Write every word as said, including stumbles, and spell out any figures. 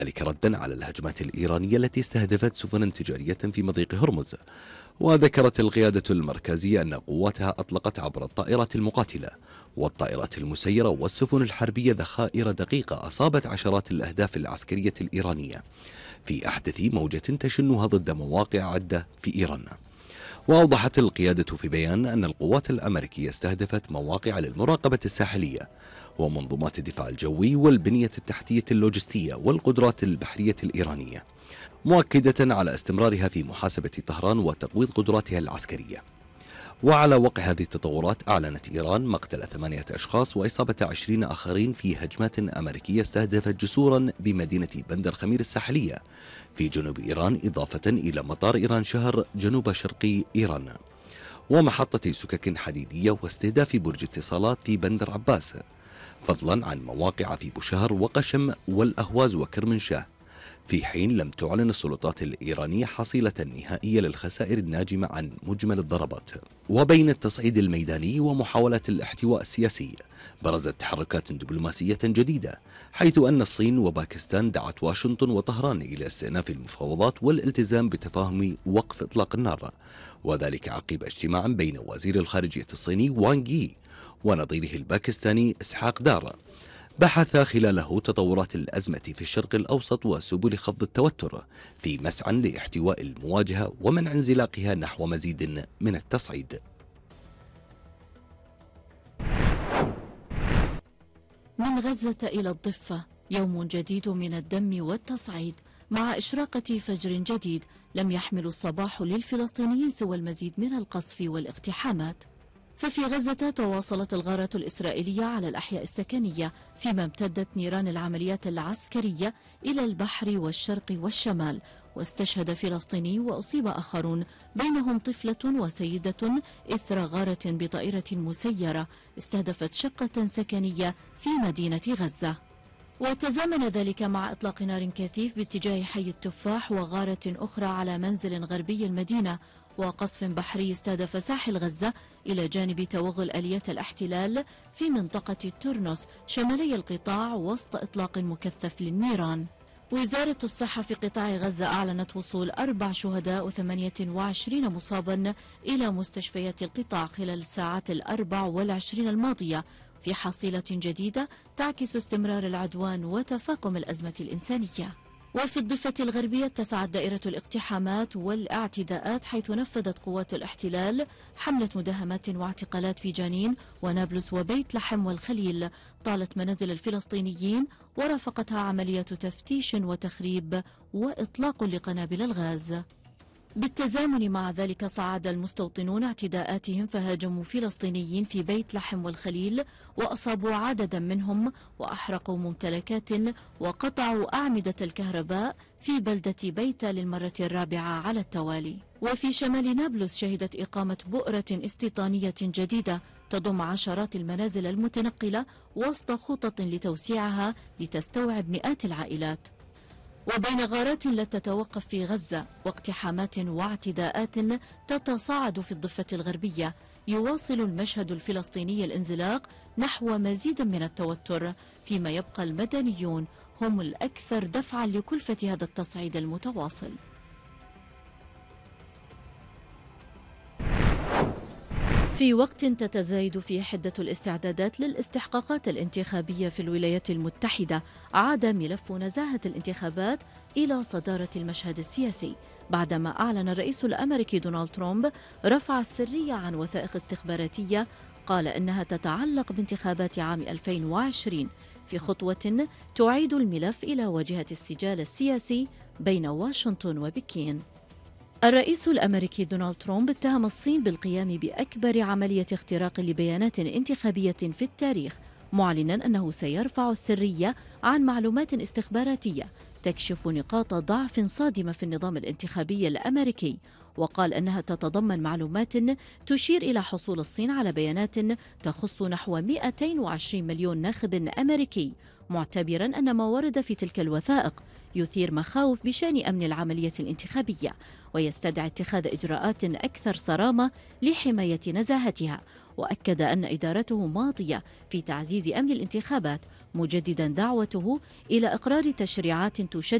ذلك ردا على الهجمات الإيرانية التي استهدفت سفنا تجارية في مضيق هرمز. وذكرت القيادة المركزية أن قواتها أطلقت عبر الطائرات المقاتلة والطائرات المسيرة والسفن الحربية ذخائر دقيقة أصابت عشرات الأهداف العسكرية الإيرانية في أحدث موجة تشنها ضد مواقع عدة في إيران. وأوضحت القيادة في بيان أن القوات الأمريكية استهدفت مواقع للمراقبة الساحلية ومنظومات الدفاع الجوي والبنية التحتية اللوجستية والقدرات البحرية الإيرانية، مؤكدة على استمرارها في محاسبة طهران وتقويض قدراتها العسكرية. وعلى وقع هذه التطورات أعلنت إيران مقتل ثمانية أشخاص وإصابة عشرين آخرين في هجمات أمريكية استهدفت جسورا بمدينة بندر خمير الساحلية في جنوب إيران، إضافة إلى مطار إيران شهر جنوب شرقي إيران ومحطة سكك حديدية واستهداف برج اتصالات في بندر عباس، فضلا عن مواقع في بوشهر وقشم والأهواز وكرمنشاه، في حين لم تعلن السلطات الإيرانية حصيلة نهائية للخسائر الناجمة عن مجمل الضربات. وبين التصعيد الميداني ومحاولات الاحتواء السياسي برزت تحركات دبلوماسية جديدة، حيث أن الصين وباكستان دعت واشنطن وطهران إلى استئناف المفاوضات والالتزام بتفاهم وقف إطلاق النار، وذلك عقب اجتماع بين وزير الخارجية الصيني وانغ يي ونظيره الباكستاني إسحاق دار بحث خلاله تطورات الأزمة في الشرق الأوسط وسبل خفض التوتر في مسعى لاحتواء المواجهة ومنع انزلاقها نحو مزيد من التصعيد. من غزة إلى الضفة، يوم جديد من الدم والتصعيد مع إشراقة فجر جديد لم يحمل الصباح للفلسطينيين سوى المزيد من القصف والاقتحامات. ففي غزة تواصلت الغارات الإسرائيلية على الأحياء السكنية، فيما امتدت نيران العمليات العسكرية إلى البحر والشرق والشمال، واستشهد فلسطيني وأصيب آخرون بينهم طفلة وسيدة إثر غارة بطائرة مسيرة استهدفت شقة سكنية في مدينة غزة. وتزامن ذلك مع إطلاق نار كثيف باتجاه حي التفاح وغارة أخرى على منزل غربي المدينة، وقصف بحري استهدف ساحل غزة إلى جانب توغل آليات الاحتلال في منطقة تورنوس شمالي القطاع وسط إطلاق مكثف للنيران. وزارة الصحة في قطاع غزة أعلنت وصول أربع شهداء وثمانية وعشرين مصابا إلى مستشفيات القطاع خلال الساعات الأربع والعشرين الماضية، في حصيلة جديدة تعكس استمرار العدوان وتفاقم الأزمة الإنسانية. وفي الضفة الغربية اتسعت دائرة الاقتحامات والاعتداءات، حيث نفذت قوات الاحتلال حملة مداهمات واعتقالات في جنين ونابلس وبيت لحم والخليل طالت منازل الفلسطينيين، ورافقتها عملية تفتيش وتخريب وإطلاق لقنابل الغاز. بالتزامن مع ذلك صعد المستوطنون اعتداءاتهم فهاجموا فلسطينيين في بيت لحم والخليل وأصابوا عددا منهم وأحرقوا ممتلكات وقطعوا أعمدة الكهرباء في بلدة بيتا للمرة الرابعة على التوالي. وفي شمال نابلس شهدت إقامة بؤرة استيطانية جديدة تضم عشرات المنازل المتنقلة وسط خطط لتوسيعها لتستوعب مئات العائلات. وبين غارات لا تتوقف في غزة واقتحامات واعتداءات تتصاعد في الضفة الغربية، يواصل المشهد الفلسطيني الانزلاق نحو مزيد من التوتر، فيما يبقى المدنيون هم الأكثر دفعا لكلفة هذا التصعيد المتواصل. في وقت تتزايد فيه حدة الاستعدادات للاستحقاقات الانتخابية في الولايات المتحدة، عاد ملف نزاهة الانتخابات إلى صدارة المشهد السياسي بعدما أعلن الرئيس الأمريكي دونالد ترامب رفع السرية عن وثائق استخباراتية قال إنها تتعلق بانتخابات عام ألفين وعشرين، في خطوة تعيد الملف إلى واجهة السجال السياسي بين واشنطن وبكين. الرئيس الأمريكي دونالد ترامب اتهم الصين بالقيام بأكبر عملية اختراق لبيانات انتخابية في التاريخ، معلنا أنه سيرفع السرية عن معلومات استخباراتية تكشف نقاط ضعف صادمة في النظام الانتخابي الأمريكي، وقال أنها تتضمن معلومات تشير إلى حصول الصين على بيانات تخص نحو مئتين وعشرين مليون ناخب أمريكي، معتبرا أن ما ورد في تلك الوثائق يثير مخاوف بشأن أمن العملية الانتخابية ويستدعي اتخاذ إجراءات أكثر صرامة لحماية نزاهتها. وأكد أن إدارته ماضية في تعزيز أمن الانتخابات، مجددا دعوته إلى إقرار تشريعات تشدد